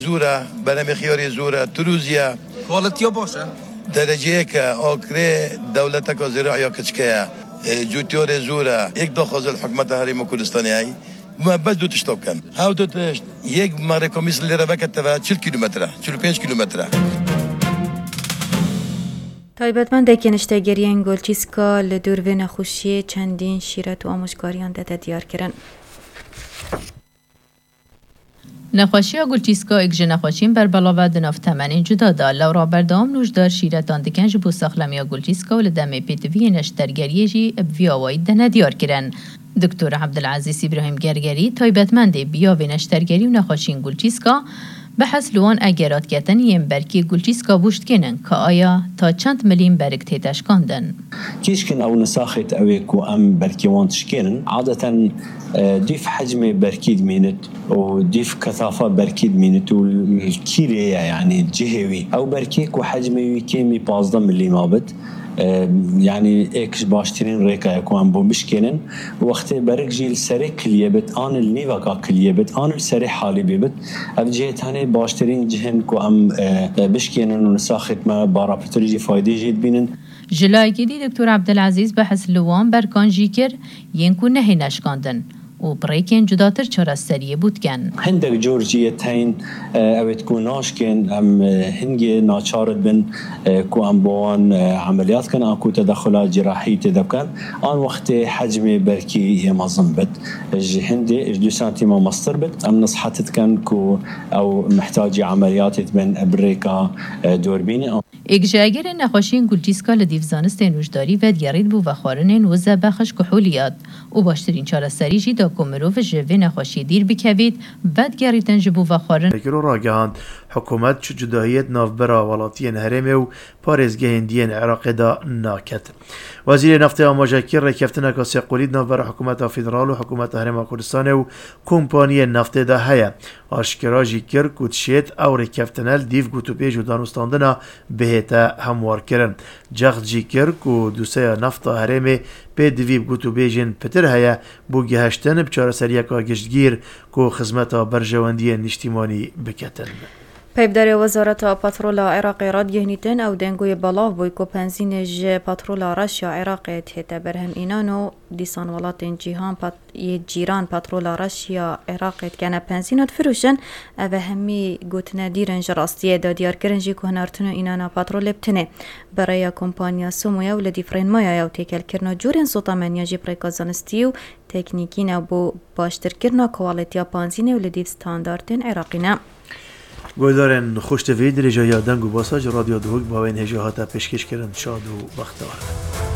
زوره برنامه خیاری زوره تروزیه کوالتیا باشه درجه که آکره دولت که زراعی کچکه جوتیور زوره یک دو خازل حکمت حریم کردستانی هایی ما بس دو تشتاب کن هاو دو تشت یک ماره کمیس لیره بکت تبا 40 کیلومتره 45 کیلومتره تایبەتمەند دەکێنشتەگەریان گۆلچیسکا لە دوورێ نەخۆشیە چەندین شیرەت و ئامۆژگاریان دەدە دیارکردن. نخوشی گلچیسکا یک نخوشیم بر بلاوه دناف تمنین جدا دا لورا بردام نوشدار شیرتان دکن جبو ساخلمی گلچیسکا و لدمه پیتوی نشترگریه جی بوی آوائی دنه دیار کرن. دکتر عبدالعزیز ابراهیم گرگری تایبەتمەند بیاوی نشترگری و نخوشین گلچیسکا بحث لوان اگرات کتن یم برکی گلچیسکا بوشت کنن که آیا تا چند ملیم برک تیتش کندن. كيشكن او نساخت اويكو ام بركي وانتشكن عادة ديف حجم بركيد مينت وديف كثافة بركيد مينت والكيرية يعني الجهوي او بركيك وحجمي كيمي 15 ملي مابت يعني ايكش باشترين ريكا يكون بو بشكنن وقتي برك جيل سري كليبت ان النيفاكا كليبت ان السري حالي بيبت افجي ثاني باشترين جهن كو ام بشكنن ونساخت ما بارابتريجي فايدي جيد بينن جلای گیدی دکتر عبدالعزیز بحث لوان برکان جیکر ینکو نهی نشکاندن و بریکن جداتر چراسریه بود کن. هندک جورجیه تین اوت کو ناشکن ام هنگی ناچارد بن کو ام بوان عملیات کن اكو تدخلات جراحی تدکن آن وقت حجم برکی منظم بد هندی 2 سانتیم مستر بد ام نصحتت کن کو او محتاج عملیات بن ابریکا دوربین اگجاگر نخوشین گلچیسکا لدیفزانست نوشداری و دیارید بو و خارنین و زبخش کحولیات و باشترین چارەسەری جی دا کمروف جوی نخوشی دیر بکوید بد گریتن جبو و خارن فکرو راگهاند حکومت چو جدایت نافبرا ولاتین هرمه و پارزگه هندین عراق دا ناکت. وزیر نفت آماجاکر رکفتن کاسی قولید نافبرا حکومت فدرال و حکومت هرم کردستان و کمپانی نفت دا هیا آشکراجی کر کودشیت او رکفتنال دیف گوتو پیج و دانستاندنا بهتا هموار کرن. جغد جی کر کو دوسیا نفت هرمه به دویب گوتو بیجن پتر هیا بو گهشتن بچار سریعکا گشتگیر کو خدمت برجواندی نشتیمانی بکتن. پیبداری وزارت پترول عراق راد گهنیتن او دنگوی بلاف بوی کو پنزین ج پترول رشیا عراق تهتا برهم اینانو دیسان ولات جیهان جیران پترول رشیا عراق کنه پنزینات فروشن او همی گوتنه دیرن جراستیه دا دیار کرنجی که هنارتنو اینانا پترول بتنه برای کمپانیا سومویا و لدیفرین مایا یا تیکل کرنا جورین سوتا منیا جی پریکازانستی و تکنیکین بو باشتر کرنا کوالیتیا پنزینه و لدیف ستانداردین عراقینه. گلدارن خوشتوید رجای دنگ و باساج رادیو دوگ با این هجاهات پیشکش کردن شاد و بختار.